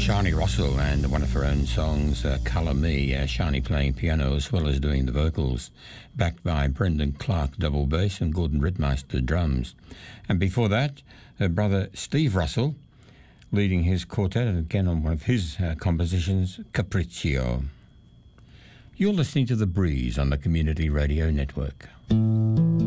Shani Russell and one of her own songs, Colour Me. Shani playing piano as well as doing the vocals, backed by Brendan Clark double bass and Gordon Rittmeister drums. And before that, her brother Steve Russell leading his quartet, again on one of his compositions, Capriccio. You're listening to The Breeze on the Community Radio Network.